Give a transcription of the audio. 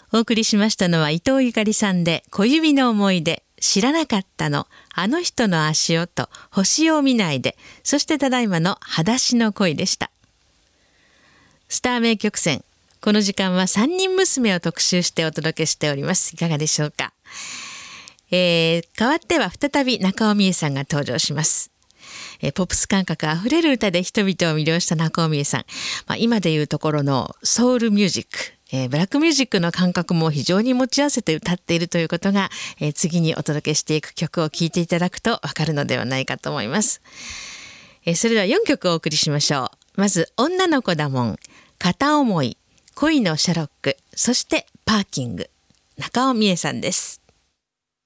お送りしましたのは伊藤ゆかりさんで小指の思い出、知らなかったの、あの人の足音、星を見ないで、そしてただいまの裸足の恋でした。スター名曲選、この時間は三人娘を特集してお届けしております。いかがでしょうか。変わっては再び中尾美恵さんが登場します。ポップス感覚あふれる歌で人々を魅了した中尾美恵さん、今でいうところのソウルミュージック、ブラックミュージックの感覚も非常に持ち合わせて歌っているということが、次にお届けしていく曲を聴いていただくとわかるのではないかと思います。それでは4曲お送りしましょう。まず女の子だもん、片思い、恋のシャロック、そしてパーキング。中尾美恵さんです。